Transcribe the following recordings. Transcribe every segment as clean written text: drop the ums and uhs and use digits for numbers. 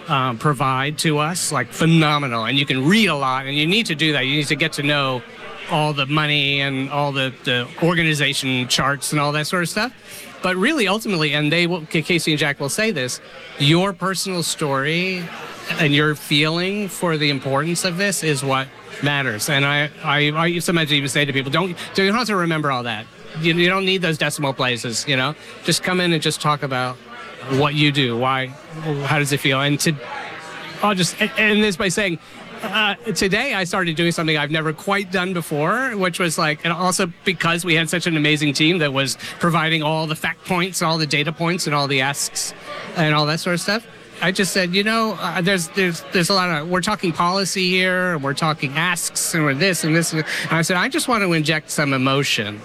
provide to us, like phenomenal. And you can read a lot, and you need to do that. You need to get to know all the money and all the organization charts and all that sort of stuff. But really, ultimately, and Casey and Jack will say this, your personal story and your feeling for the importance of this is what matters. And I sometimes even say to people, you don't have to remember all that. You don't need those decimal places, Just come in and just talk about what you do, why, how does it feel? And I'll just end this by saying, today I started doing something I've never quite done before, which was and also because we had such an amazing team that was providing all the fact points, all the data points, and all the asks, and all that sort of stuff. I just said, there's a lot of, we're talking policy here, and we're talking asks, and we're this and this, and I said, I just want to inject some emotion.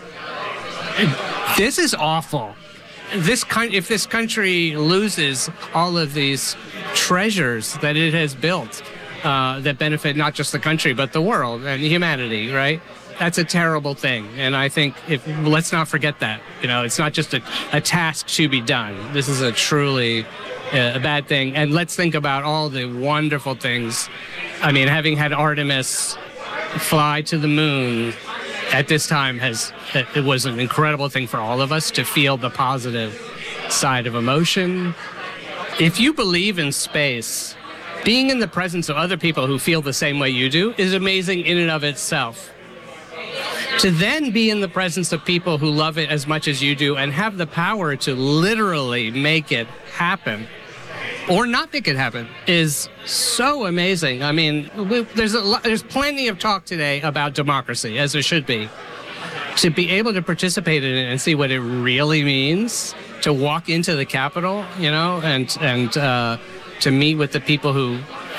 This is awful. If this country loses all of these treasures that it has built, that benefit not just the country, but the world and humanity, right? That's a terrible thing. And I think let's not forget that. It's not just a task to be done. This is a truly a bad thing. And let's think about all the wonderful things. I mean, having had Artemis fly to the moon at this time it was an incredible thing for all of us to feel the positive side of emotion. If you believe in space, being in the presence of other people who feel the same way you do is amazing in and of itself. To then be in the presence of people who love it as much as you do and have the power to literally make it happen or not make it happen is so amazing. I mean, there's plenty of talk today about democracy, as there should be. To be able to participate in it and see what it really means, to walk into the Capitol, and to meet with the people who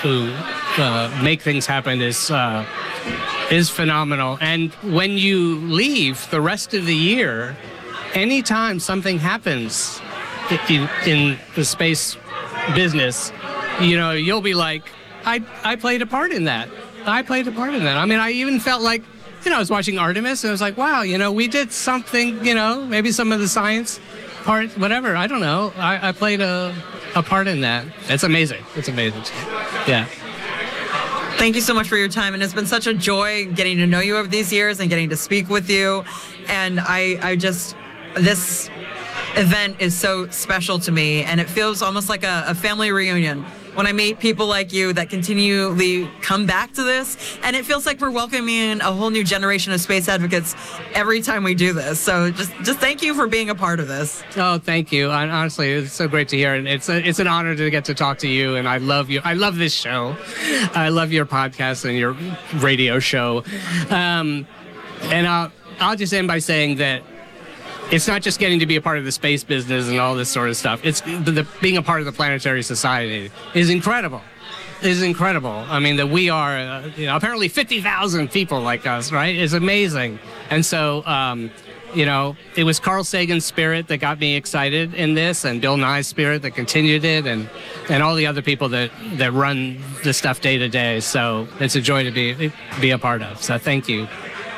make things happen is phenomenal. And when you leave the rest of the year, anytime something happens in the space business, you'll be like, I played a part in that. I mean, I even felt like, I was watching Artemis and I was like, wow, we did something, maybe some of the science part, whatever. I don't know. I played a part in that. It's amazing. It's amazing. Yeah. Thank you so much for your time. And it's been such a joy getting to know you over these years and getting to speak with you. And this event is so special to me, and it feels almost like a family reunion when I meet people like you that continually come back to this, and it feels like we're welcoming a whole new generation of space advocates every time we do this. So just thank you for being a part of this. Oh, thank you. And honestly, it's so great to hear, and it's an honor to get to talk to you, and I love you. I love this show. I love your podcast and your radio show. And I'll just end by saying that it's not just getting to be a part of the space business and all this sort of stuff. It's being a part of the Planetary Society is incredible. I mean, that we are, apparently 50,000 people like us, right? It's amazing. And so, it was Carl Sagan's spirit that got me excited in this, and Bill Nye's spirit that continued it, and all the other people that run the stuff day to day. So it's a joy to be a part of. So thank you.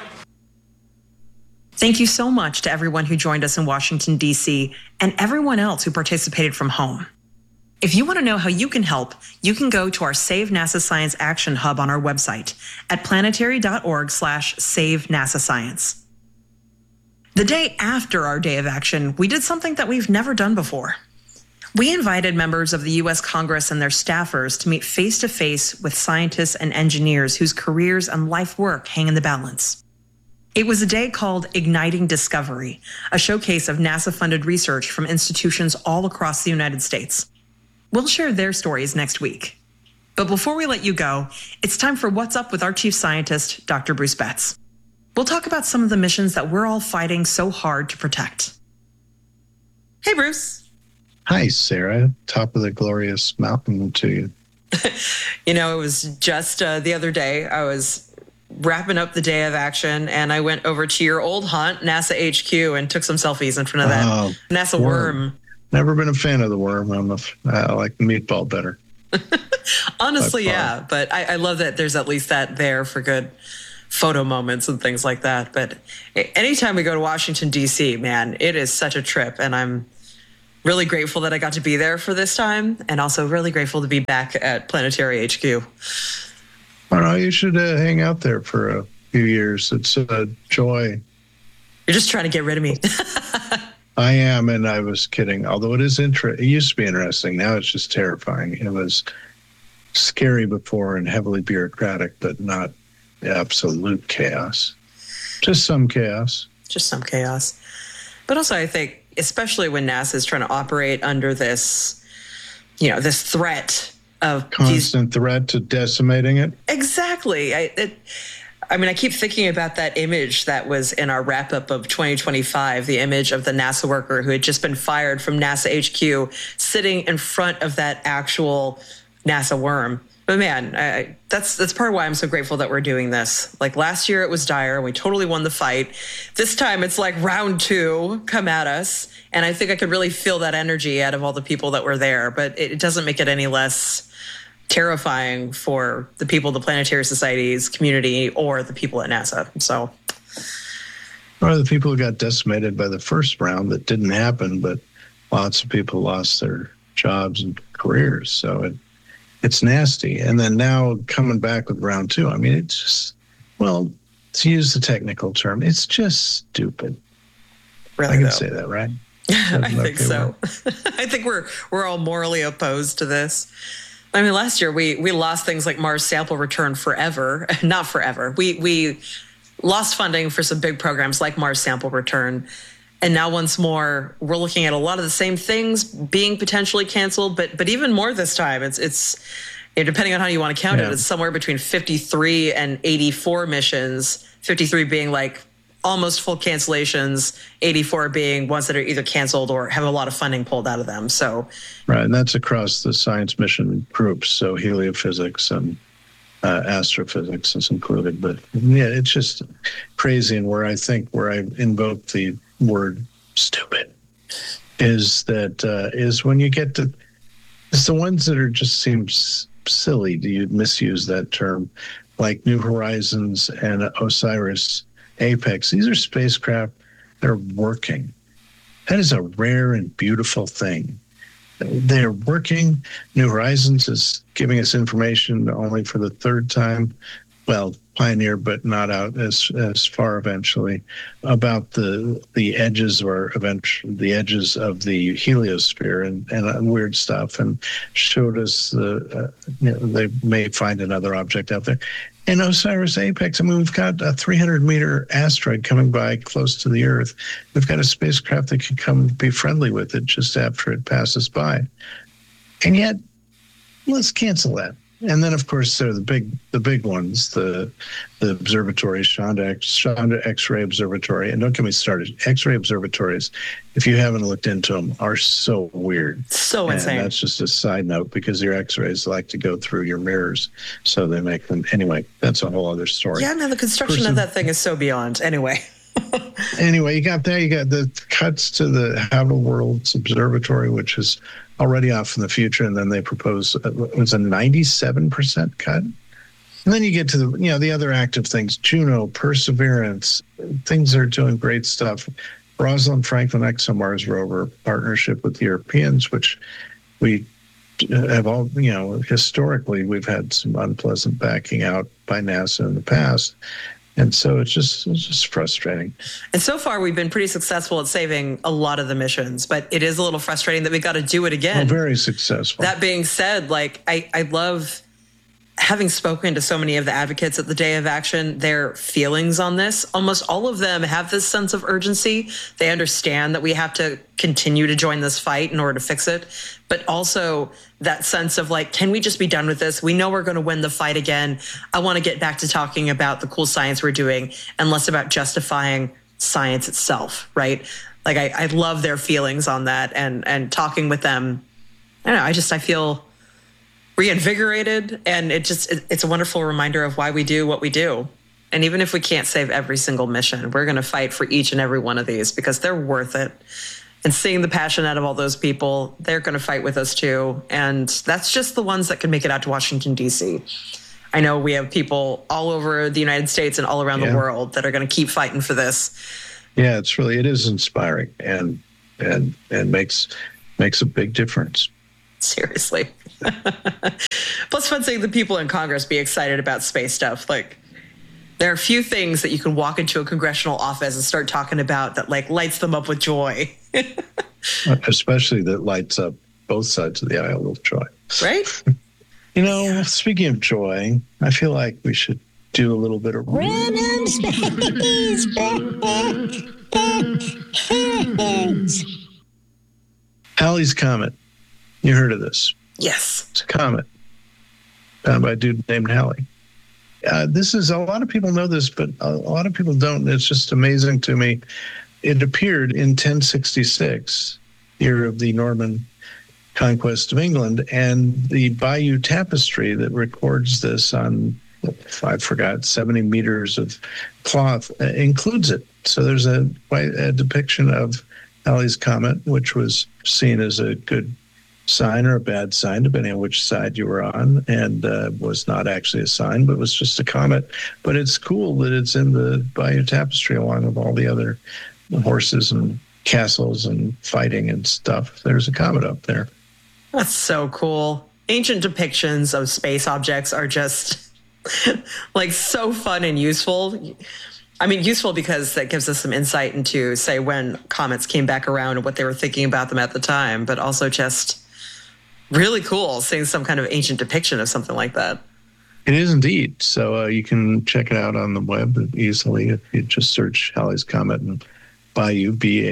Thank you so much to everyone who joined us in Washington, D.C., and everyone else who participated from home. If you want to know how you can help, you can go to our Save NASA Science Action Hub on our website at planetary.org/Save NASA Science. The day after our day of action, we did something that we've never done before. We invited members of the U.S. Congress and their staffers to meet face-to-face with scientists and engineers whose careers and life work hang in the balance. It was a day called Igniting Discovery, a showcase of NASA-funded research from institutions all across the United States. We'll share their stories next week. But before we let you go, it's time for What's Up with our chief scientist, Dr. Bruce Betts. We'll talk about some of the missions that we're all fighting so hard to protect. Hey, Bruce. Hi, Sarah. Top of the glorious mountain to you. It was just the other day, I was wrapping up the day of action, and I went over to your old haunt, NASA HQ, and took some selfies in front of that NASA worm. Never been a fan of the worm. I like the meatball better. Honestly, yeah. But I love that there's at least that there for good photo moments and things like that. But anytime we go to Washington, D.C., man, it is such a trip. And I'm Really grateful that I got to be there for this time, and also really grateful to be back at Planetary HQ. I don't know, you should hang out there for a few years. It's a joy. You're just trying to get rid of me. I am, and I was kidding. Although it used to be interesting. Now it's just terrifying. It was scary before and heavily bureaucratic, but not absolute chaos. Just some chaos. Just some chaos. But also, I think, especially when NASA is trying to operate under this, this threat of constant threat to decimating it. Exactly. I keep thinking about that image that was in our wrap up of 2025, the image of the NASA worker who had just been fired from NASA HQ sitting in front of that actual NASA worm. But man, that's part of why I'm so grateful that we're doing this. Like last year it was dire and we totally won the fight. This time it's like round 2, come at us. And I think I could really feel that energy out of all the people that were there, but it doesn't make it any less terrifying for the people, the Planetary Society's community, or the people at NASA. So, or the people who got decimated by the first round that didn't happen, but lots of people lost their jobs and careers. So it's nasty. And then now coming back with round 2, it's just, well, to use the technical term, it's just stupid. Really, I can say that, right? I think so. I think we're all morally opposed to this. Last year we lost things like Mars sample return forever. Not forever. We lost funding for some big programs like Mars sample return. And now once more, we're looking at a lot of the same things being potentially canceled, but even more this time. It's depending on how you want to count it, it's somewhere between 53 and 84 missions, 53 being like almost full cancellations, 84 being ones that are either canceled or have a lot of funding pulled out of them. So, right, and that's across the science mission groups, so heliophysics and astrophysics is included. But yeah, it's just crazy. And where I invoke the word stupid is when you get to, it's the ones that are just seems silly. Do you misuse that term? Like New Horizons and Osiris Apex. These are spacecraft that are working. That is a rare and beautiful thing. They're working. New Horizons is giving us information only for the 3rd time. Well, Pioneer, but not out as far eventually, about the edges or eventually the edges of the heliosphere and weird stuff, and showed us they may find another object out there. And Osiris Apex, we've got a 300-meter asteroid coming by close to the Earth. We've got a spacecraft that could come be friendly with it just after it passes by. And yet, let's cancel that. And then, of course, there are the big ones, the observatories, Chandra X-ray Observatory. And don't get me started. X-ray observatories, if you haven't looked into them, are so weird. So insane. And that's just a side note because your X-rays like to go through your mirrors. So they make them. Anyway, that's a whole other story. Yeah, man, the construction of that thing is so beyond. Anyway, you got the cuts to the Habitable Worlds Observatory, which is already off in the future, and then they propose it was a 97% cut. And then you get to the other active things, Juno, Perseverance, things that are doing great stuff. Rosalind Franklin ExoMars rover partnership with the Europeans, which we have all, historically we've had some unpleasant backing out by NASA in the past. And so it's just frustrating. And so far, we've been pretty successful at saving a lot of the missions, but it is a little frustrating that we got to do it again. Well, very successful. That being said, I love having spoken to so many of the advocates at the Day of Action, their feelings on this. Almost all of them have this sense of urgency. They understand that we have to continue to join this fight in order to fix it, but also that sense of can we just be done with this? We know we're going to win the fight again. I want to get back to talking about the cool science we're doing and less about justifying science itself, right? I love their feelings on that, and talking with them. I don't know, I feel reinvigorated, and it's a wonderful reminder of why we do what we do. And even if we can't save every single mission, we're going to fight for each and every one of these because they're worth it. And seeing the passion out of all those people, they're going to fight with us too. And that's just the ones that can make it out to Washington, D.C. I know we have people all over the United States and all around the world that are going to keep fighting for this. Yeah, it is inspiring and makes makes a big difference. Seriously. Plus, fun seeing the people in Congress be excited about space stuff. Like, there are few things that you can walk into a congressional office and start talking about that like lights them up with joy. Especially that lights up both sides of the aisle with joy. Right? You know, speaking of joy, I feel like we should do a little bit of random space. Halley's Comet. You heard of this? Yes. It's a comet found by a dude named Halley. This is, a lot of people know this, but a lot of people don't. It's just amazing to me. It appeared in 1066, year of the Norman conquest of England, and the Bayeux Tapestry that records this on, I forgot, 70 meters of cloth includes it. So there's a depiction of Halley's Comet, which was seen as a good sign or a bad sign, depending on which side you were on, and was not actually a sign, but was just a comet. But it's cool that it's in the Bayeux Tapestry along with all the other horses and castles and fighting and stuff. There's a comet up there. That's so cool. Ancient depictions of space objects are just like so fun and useful. I mean, useful because that gives us some insight into, say, when comets came back around and what they were thinking about them at the time, but also just really cool seeing some kind of ancient depiction of something like that. It is indeed. So you can check it out on the web easily if you just search Halley's Comet and Bayeux,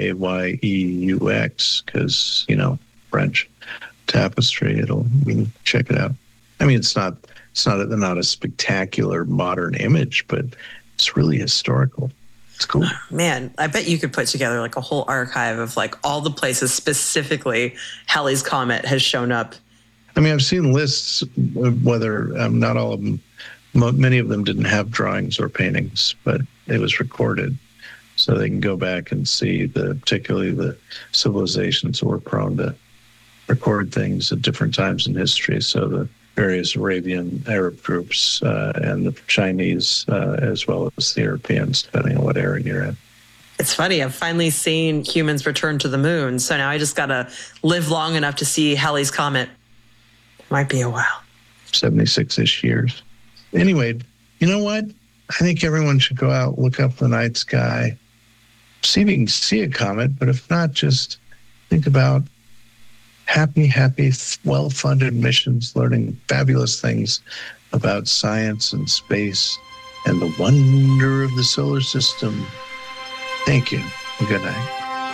Bayeux, because, you know, French tapestry. You can check it out. I mean, it's not a spectacular modern image, but it's really historical. It's cool. Man, I bet you could put together like a whole archive of like all the places specifically Halley's Comet has shown up. I mean, I've seen lists, whether not all of them, many of them didn't have drawings or paintings, but it was recorded. So they can go back and see particularly the civilizations that were prone to record things at different times in history. So the various Arabian Arab groups and the Chinese, as well as the Europeans, depending on what era you're in. It's funny. I've finally seen humans return to the moon. So now I just got to live long enough to see Halley's Comet. Might be a while. 76-ish years. Anyway, you know what? I think everyone should go out, look up the night sky, see if you can see a comet, but if not, just think about happy, well-funded missions, learning fabulous things about science and space and the wonder of the solar system. Thank you. Good night.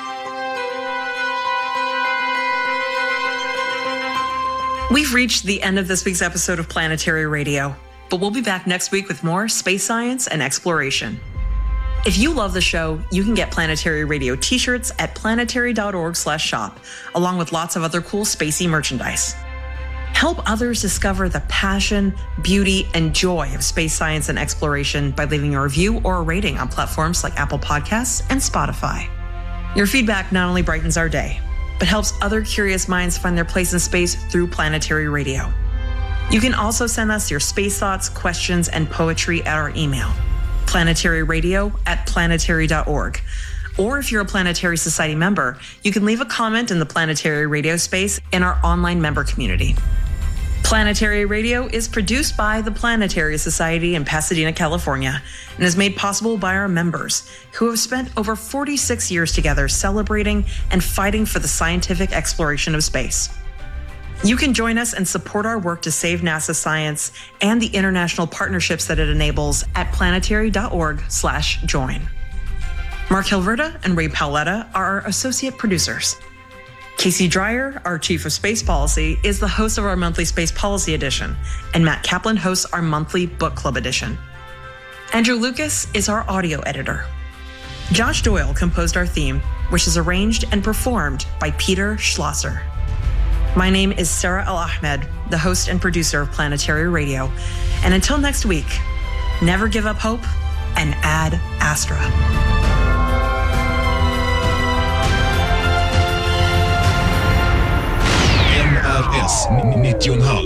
We've reached the end of this week's episode of Planetary Radio, but we'll be back next week with more space science and exploration. If you love the show, you can get Planetary Radio t-shirts at planetary.org/shop, along with lots of other cool spacey merchandise. Help others discover the passion, beauty, and joy of space science and exploration by leaving a review or a rating on platforms like Apple Podcasts and Spotify. Your feedback not only brightens our day, but helps other curious minds find their place in space through Planetary Radio. You can also send us your space thoughts, questions, and poetry at our email, planetaryradio@planetary.org. Or if you're a Planetary Society member, you can leave a comment in the Planetary Radio space in our online member community. Planetary Radio is produced by the Planetary Society in Pasadena, California, and is made possible by our members, who have spent over 46 years together celebrating and fighting for the scientific exploration of space. You can join us and support our work to save NASA science and the international partnerships that it enables at planetary.org/join. Mark Hilverda and Ray Paoletta are our associate producers. Casey Dreyer, our chief of space policy, is the host of our monthly Space Policy Edition, and Matt Kaplan hosts our monthly Book Club Edition. Andrew Lucas is our audio editor. Josh Doyle composed our theme, which is arranged and performed by Peter Schlosser. My name is Sarah Al-Ahmed, the host and producer of Planetary Radio. And until next week, never give up hope and ad astra. NRS 90,5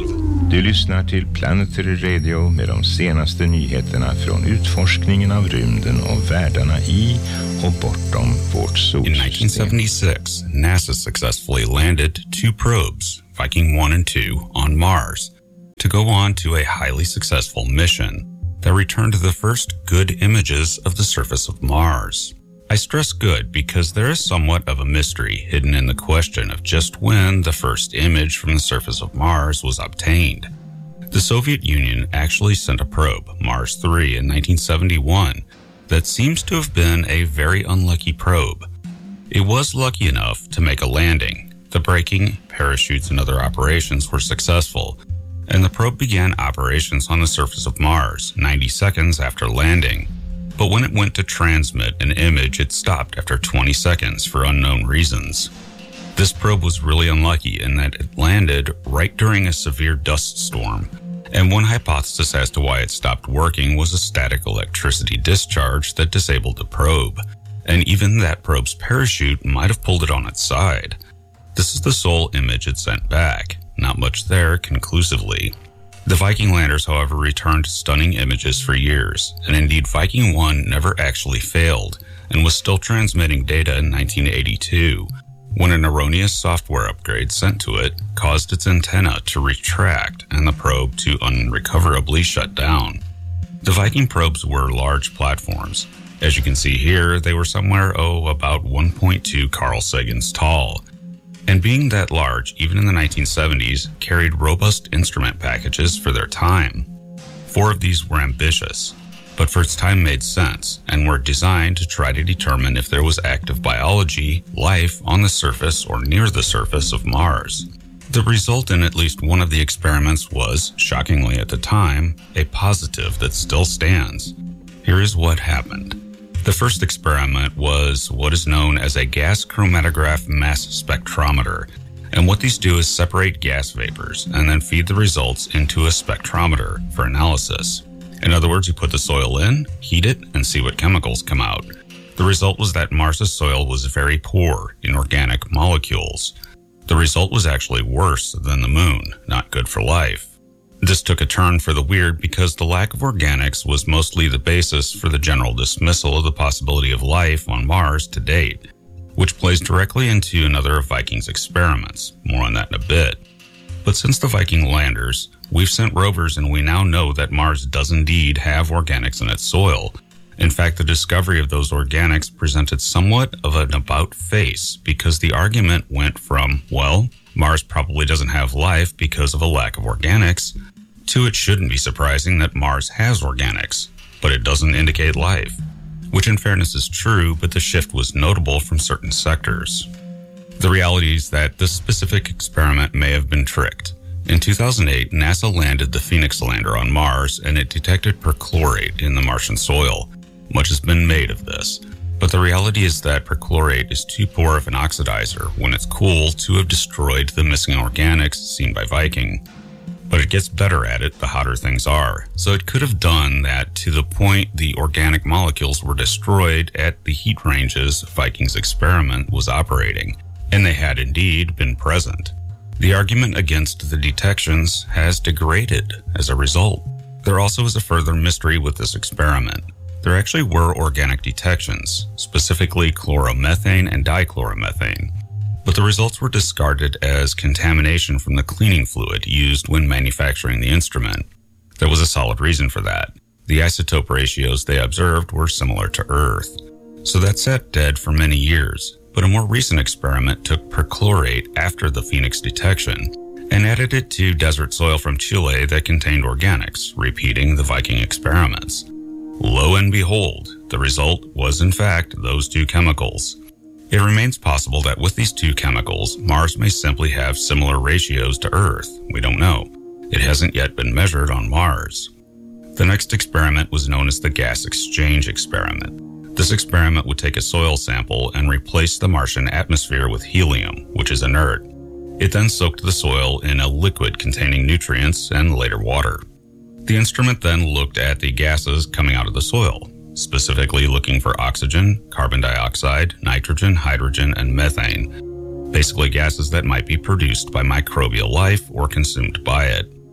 Du lyssnar till Planetary Radio med de senaste nyheterna från utforskningen av rymden och världarna i och bortom vårt solsystem. In 1976, NASA successfully landed 2 probes, Viking 1 and 2, on Mars to go on to a highly successful mission that returned the first good images of the surface of Mars. I stress good because there is somewhat of a mystery hidden in the question of just when the first image from the surface of Mars was obtained. The Soviet Union actually sent a probe, Mars 3, in 1971 that seems to have been a very unlucky probe. It was lucky enough to make a landing. The braking, parachutes, and other operations were successful, and the probe began operations on the surface of Mars 90 seconds after landing. But when it went to transmit an image, it stopped after 20 seconds for unknown reasons. This probe was really unlucky in that it landed right during a severe dust storm, and one hypothesis as to why it stopped working was a static electricity discharge that disabled the probe, and even that probe's parachute might have pulled it on its side. This is the sole image it sent back. Not much there conclusively. The Viking landers, however, returned stunning images for years, and indeed Viking 1 never actually failed and was still transmitting data in 1982 when an erroneous software upgrade sent to it caused its antenna to retract and the probe to unrecoverably shut down. The Viking probes were large platforms. As you can see here, they were somewhere, about 1.2 Carl Sagans tall. And being that large, even in the 1970s, carried robust instrument packages for their time. 4 of these were ambitious, but for its time made sense, and were designed to try to determine if there was active biology, life, on the surface or near the surface of Mars. The result in at least one of the experiments was, shockingly at the time, a positive that still stands. Here is what happened. The first experiment was what is known as a gas chromatograph mass spectrometer, and what these do is separate gas vapors and then feed the results into a spectrometer for analysis. In other words, you put the soil in, heat it, and see what chemicals come out. The result was that Mars's soil was very poor in organic molecules. The result was actually worse than the moon, not good for life. This took a turn for the weird because the lack of organics was mostly the basis for the general dismissal of the possibility of life on Mars to date, which plays directly into another of Viking's experiments. More on that in a bit. But since the Viking landers, we've sent rovers and we now know that Mars does indeed have organics in its soil. In fact, the discovery of those organics presented somewhat of an about-face because the argument went from, well, Mars probably doesn't have life because of a lack of organics, to it shouldn't be surprising that Mars has organics, but it doesn't indicate life, which in fairness is true, but the shift was notable from certain sectors. The reality is that this specific experiment may have been tricked. In 2008, NASA landed the Phoenix lander on Mars and it detected perchlorate in the Martian soil. Much has been made of this, but the reality is that perchlorate is too poor of an oxidizer when it's cool to have destroyed the missing organics seen by Viking. But it gets better at it the hotter things are, so it could have done that to the point the organic molecules were destroyed at the heat ranges Viking's experiment was operating, and they had indeed been present. The argument against the detections has degraded as a result. There also is a further mystery with this experiment. There actually were organic detections, specifically chloromethane and dichloromethane, but the results were discarded as contamination from the cleaning fluid used when manufacturing the instrument. There was a solid reason for that. The isotope ratios they observed were similar to Earth. So that sat dead for many years, but a more recent experiment took perchlorate after the Phoenix detection and added it to desert soil from Chile that contained organics, repeating the Viking experiments. Lo and behold, the result was in fact those 2 chemicals. It remains possible that with these 2 chemicals, Mars may simply have similar ratios to Earth. We don't know. It hasn't yet been measured on Mars. The next experiment was known as the gas exchange experiment. This experiment would take a soil sample and replace the Martian atmosphere with helium, which is inert. It then soaked the soil in a liquid containing nutrients and later water. The instrument then looked at the gases coming out of the soil, specifically looking for oxygen, carbon dioxide, nitrogen, hydrogen, and methane, basically gases that might be produced by microbial life or consumed by it.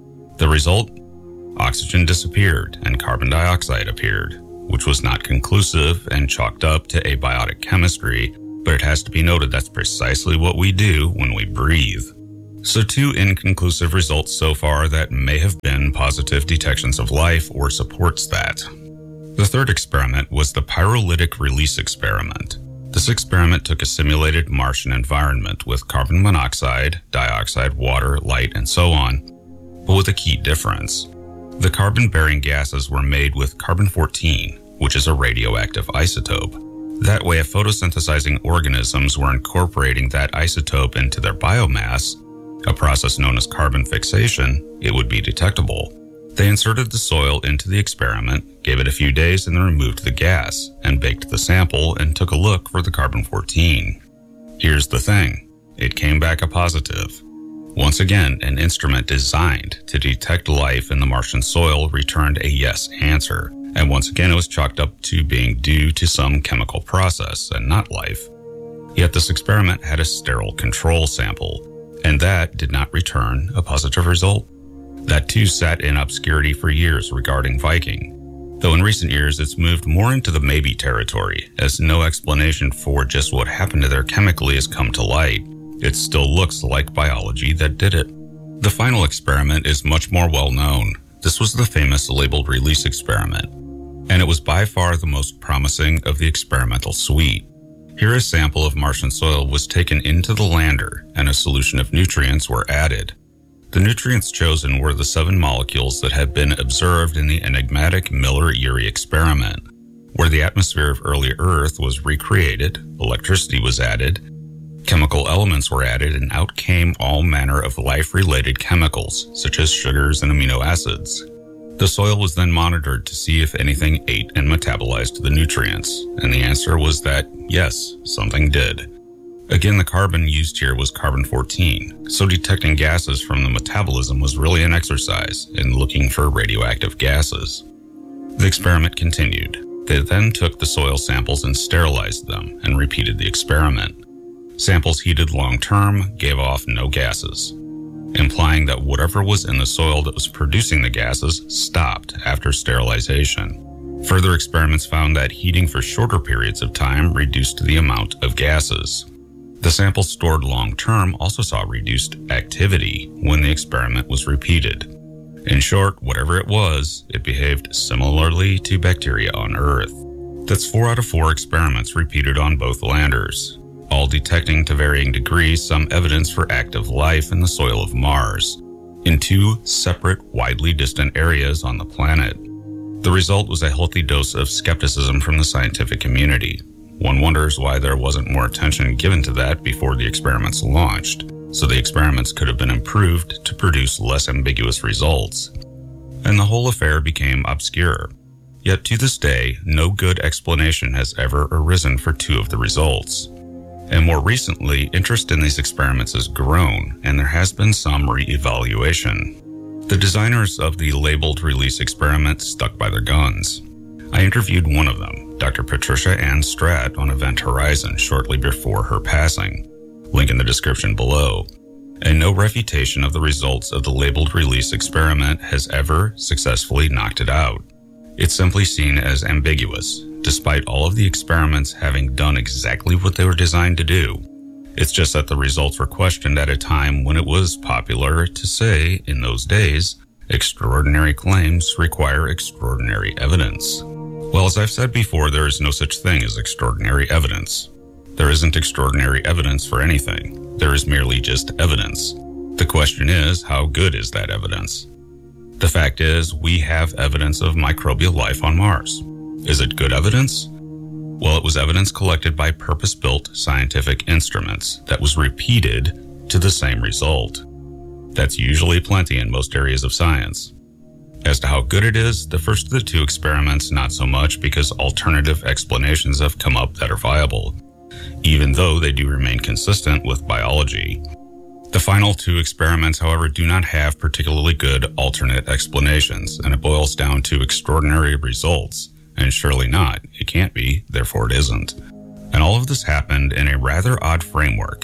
The result? Oxygen disappeared and carbon dioxide appeared, which was not conclusive and chalked up to abiotic chemistry, but it has to be noted that's precisely what we do when we breathe. So 2 inconclusive results so far that may have been positive detections of life or supports that. The third experiment was the pyrolytic release experiment. This experiment took a simulated Martian environment with carbon monoxide, dioxide, water, light, and so on, but with a key difference. The carbon-bearing gases were made with carbon-14, which is a radioactive isotope. That way, if photosynthesizing organisms were incorporating that isotope into their biomass, a process known as carbon fixation, it would be detectable. They inserted the soil into the experiment, gave it a few days, and then removed the gas, and baked the sample and took a look for the carbon-14. Here's the thing. It came back a positive. Once again, an instrument designed to detect life in the Martian soil returned a yes answer, and once again it was chalked up to being due to some chemical process and not life. Yet this experiment had a sterile control sample, and that did not return a positive result. That too sat in obscurity for years regarding Viking, though in recent years it's moved more into the maybe territory, as no explanation for just what happened to there chemically has come to light. It still looks like biology that did it. The final experiment is much more well known. This was the famous labeled release experiment, and it was by far the most promising of the experimental suite. Here a sample of Martian soil was taken into the lander and a solution of nutrients were added. The nutrients chosen were the 7 molecules that had been observed in the enigmatic Miller-Urey experiment, where the atmosphere of early Earth was recreated, electricity was added, chemical elements were added, and out came all manner of life-related chemicals, such as sugars and amino acids. The soil was then monitored to see if anything ate and metabolized the nutrients, and the answer was that, yes, something did. Again, the carbon used here was carbon-14, so detecting gases from the metabolism was really an exercise in looking for radioactive gases. The experiment continued. They then took the soil samples and sterilized them and repeated the experiment. Samples heated long-term gave off no gases, implying that whatever was in the soil that was producing the gases stopped after sterilization. Further experiments found that heating for shorter periods of time reduced the amount of gases. The samples stored long-term also saw reduced activity when the experiment was repeated. In short, whatever it was, it behaved similarly to bacteria on Earth. That's 4 out of 4 experiments repeated on both landers, all detecting to varying degrees some evidence for active life in the soil of Mars, in 2 separate, widely distant areas on the planet. The result was a healthy dose of skepticism from the scientific community. One wonders why there wasn't more attention given to that before the experiments launched, so the experiments could have been improved to produce less ambiguous results. And the whole affair became obscure. Yet to this day, no good explanation has ever arisen for 2 of the results. And more recently, interest in these experiments has grown, and there has been some re-evaluation. The designers of the labeled release experiment stuck by their guns. I interviewed one of them, Dr. Patricia Ann Stratt, on Event Horizon shortly before her passing. Link in the description below. And no refutation of the results of the labeled release experiment has ever successfully knocked it out. It's simply seen as ambiguous, despite all of the experiments having done exactly what they were designed to do. It's just that the results were questioned at a time when it was popular to say, in those days, extraordinary claims require extraordinary evidence. Well, as I've said before, there is no such thing as extraordinary evidence. There isn't extraordinary evidence for anything. There is merely just evidence. The question is, how good is that evidence? The fact is, we have evidence of microbial life on Mars. Is it good evidence? Well, it was evidence collected by purpose-built scientific instruments that was repeated to the same result. That's usually plenty in most areas of science. As to how good it is, the first of the 2 experiments not so much, because alternative explanations have come up that are viable, even though they do remain consistent with biology. The final 2 experiments, however, do not have particularly good alternate explanations, and it boils down to extraordinary results. And surely not. It can't be, therefore it isn't. And all of this happened in a rather odd framework.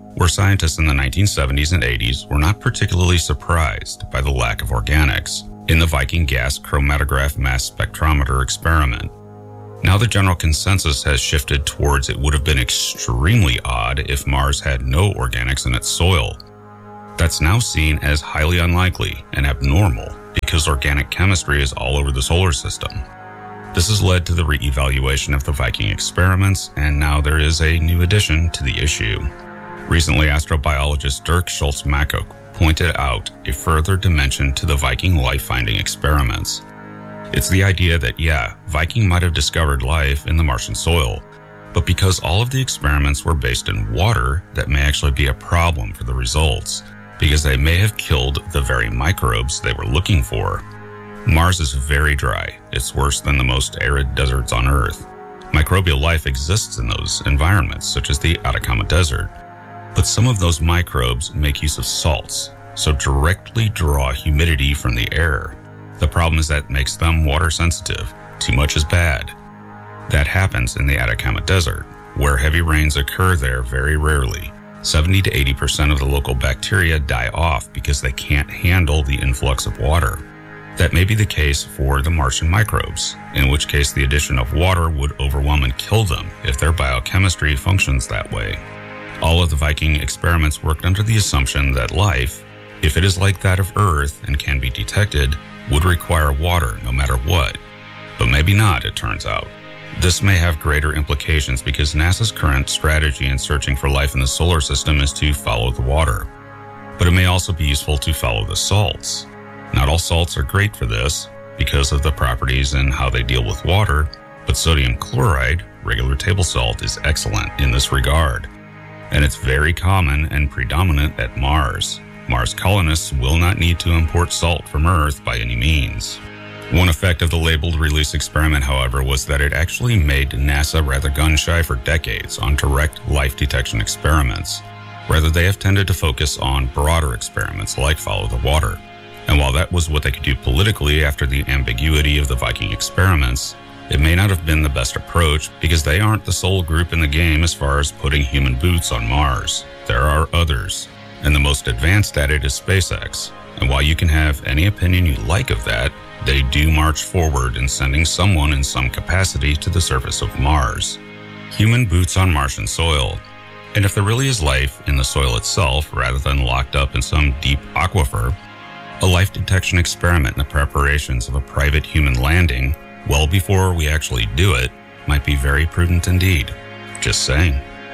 where scientists in the 1970s and 80s were not particularly surprised by the lack of organics in the Viking gas chromatograph mass spectrometer experiment. Now the general consensus has shifted towards it would have been extremely odd if Mars had no organics in its soil. That's now seen as highly unlikely and abnormal because organic chemistry is all over the solar system. This has led to the re-evaluation of the Viking experiments, and now there is a new addition to the issue. Recently, astrobiologist Dirk Schultz-Mackok pointed out a further dimension to the Viking life-finding experiments. It's the idea that, Viking might have discovered life in the Martian soil, but because all of the experiments were based in water, that may actually be a problem for the results, because they may have killed the very microbes they were looking for. Mars is very dry. It's worse than the most arid deserts on Earth. Microbial life exists in those environments, such as the Atacama Desert. But some of those microbes make use of salts, so directly draw humidity from the air. The problem is that makes them water sensitive. Too much is bad. That happens in the Atacama Desert, where heavy rains occur there very rarely. 70 to 80% of the local bacteria die off because they can't handle the influx of water. That may be the case for the Martian microbes, in which case the addition of water would overwhelm and kill them if their biochemistry functions that way. All of the Viking experiments worked under the assumption that life, if it is like that of Earth and can be detected, would require water no matter what. But maybe not, it turns out. This may have greater implications because NASA's current strategy in searching for life in the solar system is to follow the water. But it may also be useful to follow the salts. Not all salts are great for this because of the properties and how they deal with water, but sodium chloride, regular table salt, is excellent in this regard. And it's very common and predominant at Mars. Mars colonists will not need to import salt from Earth by any means. One effect of the labeled release experiment, however, was that it actually made NASA rather gun-shy for decades on direct life detection experiments. Rather, they have tended to focus on broader experiments like Follow the Water. And while that was what they could do politically after the ambiguity of the Viking experiments, it may not have been the best approach because they aren't the sole group in the game as far as putting human boots on Mars. There are others, and the most advanced at it is SpaceX. And while you can have any opinion you like of that, they do march forward in sending someone in some capacity to the surface of Mars. Human boots on Martian soil. And if there really is life in the soil itself rather than locked up in some deep aquifer, a life detection experiment in the preparations of a private human landing, well before we actually do it, might be very prudent indeed. Just saying.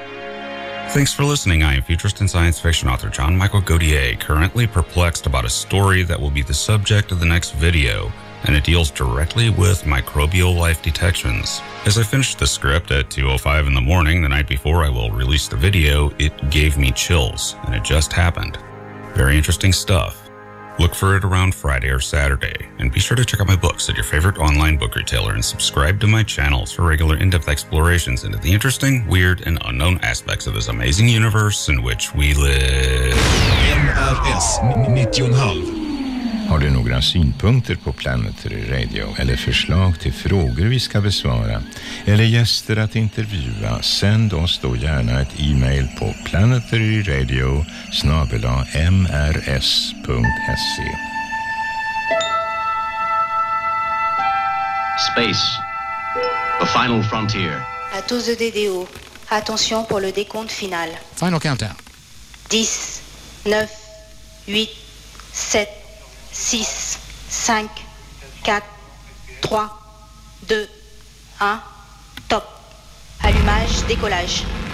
Thanks for listening. I am futurist and science fiction author John Michael Godier, currently perplexed about a story that will be the subject of the next video, and it deals directly with microbial life detections. As I finished the script at 2:05 in the morning the night before I will release the video, it gave me chills, and it just happened. Very interesting stuff. Look for it around Friday or Saturday, and be sure to check out my books at your favorite online book retailer and subscribe to my channels for regular in-depth explorations into the interesting, weird, and unknown aspects of this amazing universe in which we live. NRS 90,5. Har du några synpunkter på Planetary Radio eller förslag till frågor vi ska besvara eller gäster att intervjua, sänd oss då gärna ett e-mail på planetaryradio@mrs.se. Space, the final frontier. À tous EDDO, attention pour le décompte final. Final countdown. 10, 9, 8, 7, 6, 5, 4, 3, 2, 1, top. Allumage, décollage.